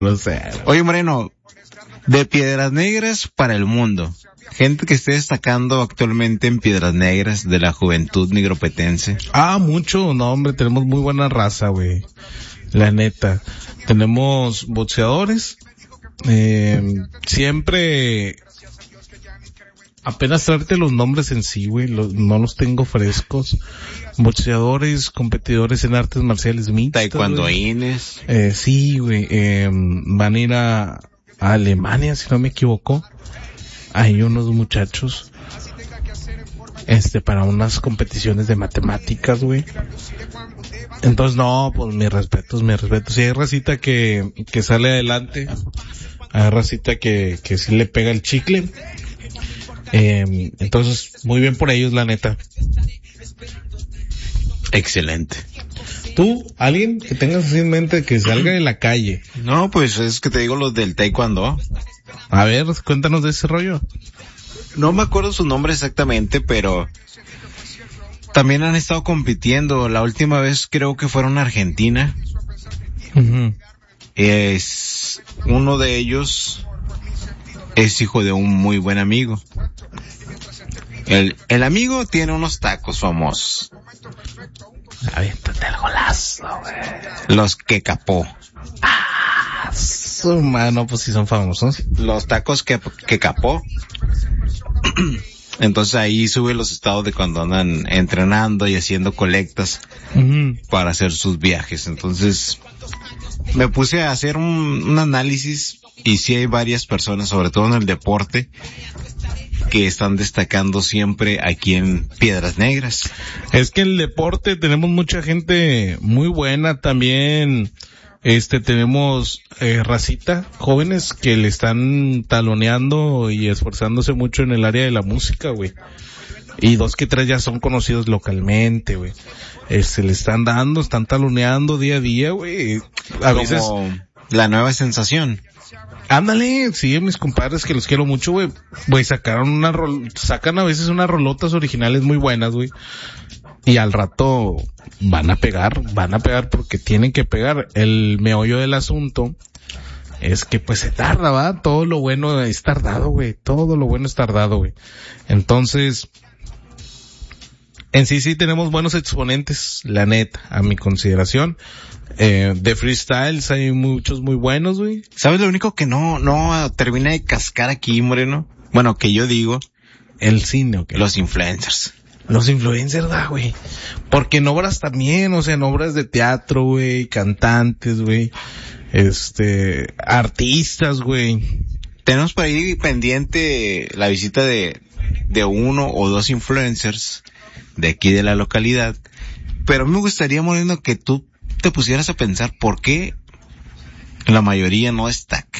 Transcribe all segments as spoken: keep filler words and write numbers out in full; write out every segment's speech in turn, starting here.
No sé. Oye, Moreno, de Piedras Negras para el mundo. Gente que esté destacando actualmente en Piedras Negras de la juventud nigropetense. Ah, mucho, no hombre, tenemos muy buena raza, güey. La neta. Tenemos boxeadores. Eh, siempre... Apenas traerte los nombres en sí, güey, los, no los tengo frescos. Boxeadores, competidores en artes marciales mixtas. Taekwondoines. Eh, sí, güey, eh, van a ir a, a Alemania, si no me equivoco. Hay unos muchachos, este, para unas competiciones de matemáticas, güey. Entonces, no, pues mis respetos, mis respetos. Si hay racita que, que sale adelante, hay racita que, que sí le pega el chicle. Eh, entonces, muy bien por ellos, la neta. Excelente. ¿Tú, alguien que tengas así en mente que salga de la calle? No, pues es que te digo los del taekwondo. A ver, cuéntanos de ese rollo. No me acuerdo su nombre exactamente, pero también han estado compitiendo. La última vez creo que fueron a Argentina. Uh-huh. Es uno de ellos es hijo de un muy buen amigo. El, el amigo tiene unos tacos famosos. Aviéntate el golazo, güey. Los que capó. Ah, su mano, pues sí son famosos. Los tacos que, que capó. Entonces ahí sube los estados de cuando andan entrenando y haciendo colectas uh-huh. para hacer sus viajes. Entonces me puse a hacer un, un análisis y sí hay varias personas, sobre todo en el deporte, que están destacando siempre aquí en Piedras Negras. Es que en el deporte tenemos mucha gente muy buena también. Este, tenemos eh, racita, jóvenes que le están taloneando y esforzándose mucho en el área de la música, güey. Y dos que tres ya son conocidos localmente, güey. Este, le están dando, están taloneando día a día, güey. A Como veces la nueva sensación. Ándale, sí, mis compadres que los quiero mucho, güey. Güey, sacaron una rol, sacan a veces unas rolotas originales muy buenas, güey. Y al rato van a pegar, van a pegar porque tienen que pegar. El meollo del asunto es que pues se tarda, ¿va? Todo lo bueno es tardado, güey. Todo lo bueno es tardado, güey. Entonces, en sí sí tenemos buenos exponentes, la neta, a mi consideración. Eh, de freestyles hay muchos muy buenos, güey. ¿Sabes lo único que no, no termina de cascar aquí, Moreno? Bueno, que yo digo. El cine, ¿o qué? Los influencers. Los influencers, da, güey. Porque en obras también, o sea, en obras de teatro, güey, cantantes, güey, este, artistas, güey. Tenemos por ahí pendiente la visita de, de uno o dos influencers de aquí de la localidad. Pero me gustaría, Moreno, que tú te pusieras a pensar por qué la mayoría no destaca.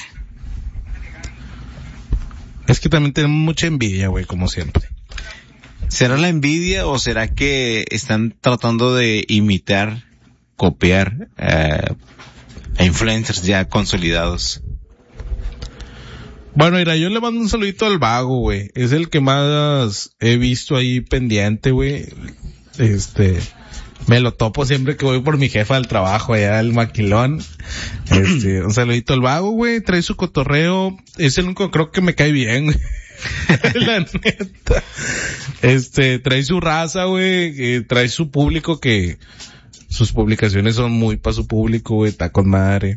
Es que también tenemos mucha envidia, güey, como siempre. ¿Será la envidia o será que están tratando de imitar, copiar eh, a influencers ya consolidados? Bueno, mira, yo le mando un saludito al Vago, güey. Es el que más he visto ahí pendiente, güey. Este, me lo topo siempre que voy por mi jefa al trabajo allá al maquilón. Este, un saludito al Vago, güey. Trae su cotorreo. Es el único, creo que me cae bien, güey. La neta. Este, trae su raza, güey, eh, trae su público que sus publicaciones son muy para su público, güey, está con madre.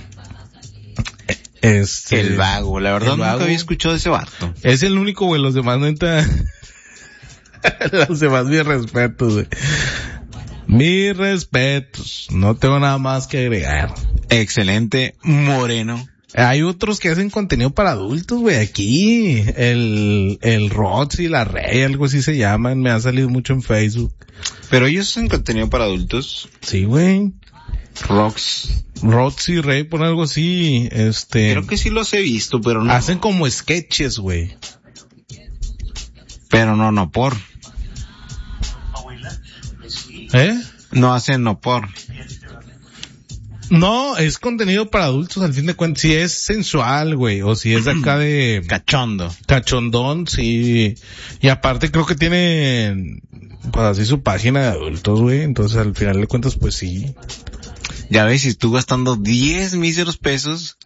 Este, el Vago, la verdad nunca Vago, había escuchado de ese vato. Es el único, güey, los demás neta, los demás mis respetos, güey. Mis respetos, no tengo nada más que agregar. Excelente, Moreno. Hay otros que hacen contenido para adultos, güey, aquí. El, el Roxy, la Rey, algo así se llaman. Me ha salido mucho en Facebook. ¿Pero ellos hacen contenido para adultos? Sí, güey. Rox. Roxy, Rey, por algo así, este. Creo que sí los he visto, pero no. Hacen como sketches, güey. Pero no, no por. ¿Eh? No hacen no por. No, es contenido para adultos al fin de cuentas. Si es sensual, güey, o si es de acá de cachondo. Cachondón, sí. Y aparte creo que tienen, pues así su página de adultos, güey. Entonces al final de cuentas, pues sí. Ya ves, si tú gastando diez míseros pesos